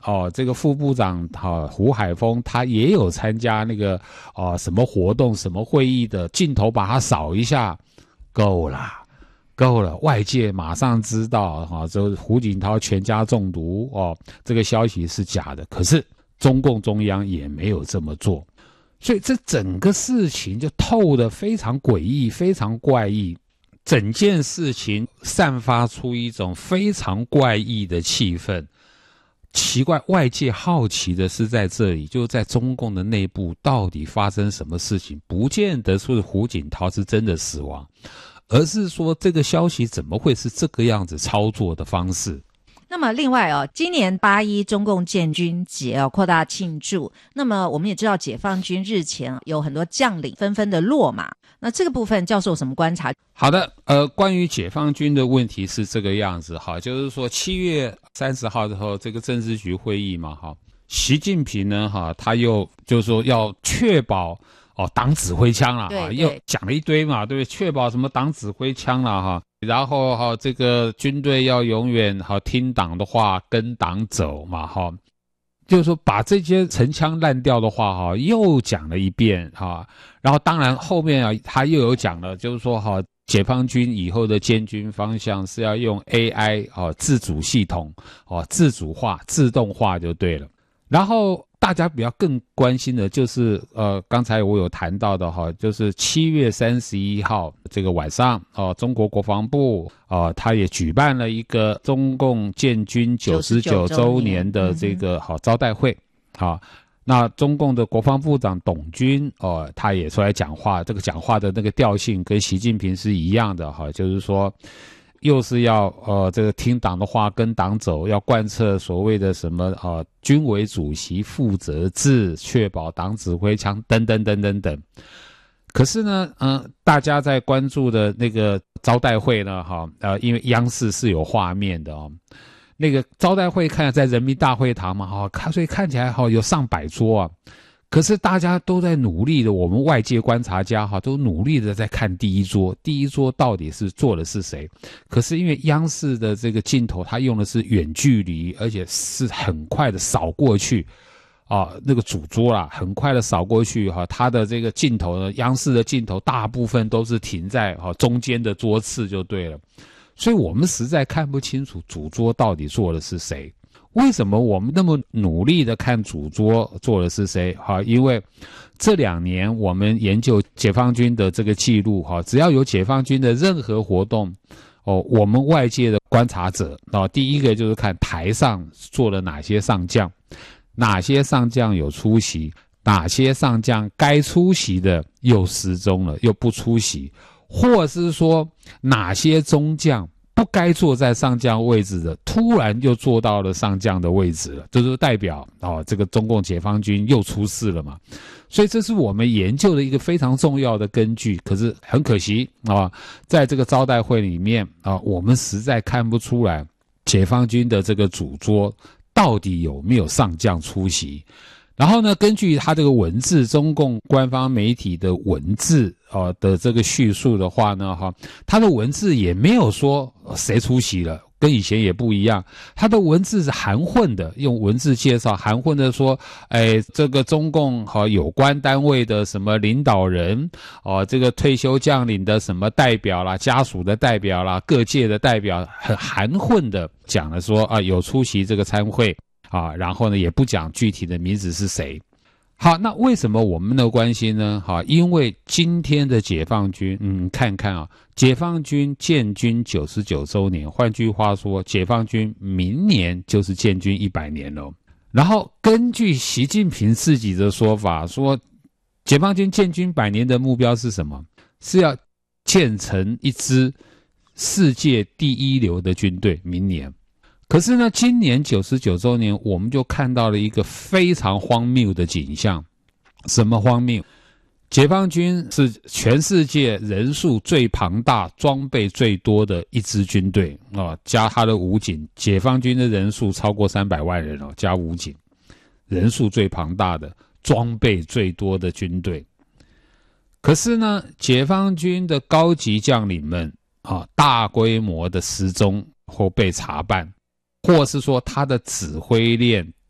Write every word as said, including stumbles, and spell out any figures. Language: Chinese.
哦，这个副部长哈、哦、胡海峰他也有参加那个哦什么活动什么会议的镜头，把他扫一下，够了。够了，外界马上知道哈，这胡锦涛全家中毒哦，这个消息是假的。可是中共中央也没有这么做，所以这整个事情就透得非常诡异，非常怪异。整件事情散发出一种非常怪异的气氛。奇怪，外界好奇的是在这里，就是在中共的内部到底发生什么事情？不见得是胡锦涛是真的死亡。而是说这个消息怎么会是这个样子操作的方式。 那么另外哦，今年八一中共建军节哦扩大庆祝，那么我们也知道解放军日前有很多将领纷纷的落马，那这个部分教授有什么观察？ 好的，呃，关于解放军的问题是这个样子哈，就是说七月三十号之后这个政治局会议嘛哈，习近平呢哈，他又就是说要确保哦，党指挥枪了啊，又讲了一堆嘛，对不对？确保什么党指挥枪了哈，然后哈，这个军队要永远好听党的话，跟党走嘛哈，就是说把这些陈腔滥调的话哈，又讲了一遍哈，然后当然后面啊，他又有讲了，就是说哈，解放军以后的建军方向是要用 A I 哦，自主系统哦，自主化、自动化就对了，然后。大家比较更关心的就是呃，刚才我有谈到的哈，就是七月三十一号这个晚上哦、呃，中国国防部啊、呃，他也举办了一个中共建军九十九周年的这个好、嗯、招待会啊。那中共的国防部长董军哦、呃，他也出来讲话，这个讲话的那个调性跟习近平是一样的哈，就是说。又是要呃这个听党的话跟党走，要贯彻所谓的什么呃军委主席负责制，确保党指挥枪等等等等等。可是呢，嗯、呃，大家在关注的那个招待会呢，哈呃，因为央视是有画面的哦，那个招待会看在人民大会堂嘛，哈，看所以看起来哈有上百桌啊。可是大家都在努力的，我们外界观察家哈都努力的在看第一桌，第一桌到底是坐的是谁？可是因为央视的这个镜头，它用的是远距离，而且是很快的扫过去，啊，那个主桌啦，很快的扫过去哈，它的这个镜头呢，央视的镜头大部分都是停在哈中间的桌次就对了，所以我们实在看不清楚主桌到底坐的是谁。为什么我们那么努力的看主桌坐的是谁？哈，因为这两年我们研究解放军的这个记录，哈，只要有解放军的任何活动，哦，我们外界的观察者啊，第一个就是看台上坐了哪些上将，哪些上将有出席，哪些上将该出席的又失踪了，又不出席，或是说哪些中将。不该坐在上将位置的，突然就坐到了上将的位置了，这就是代表哦，这个中共解放军又出事了嘛。所以这是我们研究的一个非常重要的根据。可是很可惜啊，在这个招待会里面啊，我们实在看不出来解放军的这个主桌到底有没有上将出席。然后呢，根据他这个文字，中共官方媒体的文字啊、呃、的这个叙述的话呢，哈，他的文字也没有说谁出席了，跟以前也不一样。他的文字是含混的，用文字介绍含混的说，哎，这个中共和有关单位的什么领导人，哦，这个退休将领的什么代表啦、家属的代表啦、各界的代表，很含混的讲了说啊，有出席这个参会。啊，然后呢，也不讲具体的名字是谁。好，那为什么我们的关心呢？哈，因为今天的解放军，嗯，看看啊，解放军建军九十九周年，换句话说，解放军明年就是建军一百年了。然后根据习近平自己的说法，说解放军建军百年的目标是什么？是要建成一支世界第一流的军队，明年。可是呢，今年九十九周年，我们就看到了一个非常荒谬的景象。什么荒谬？解放军是全世界人数最庞大、装备最多的一支军队啊，加他的武警，解放军的人数超过三百万人哦，加武警，人数最庞大的、装备最多的军队。可是呢，解放军的高级将领们啊，大规模的失踪或被查办。或是说他的指挥链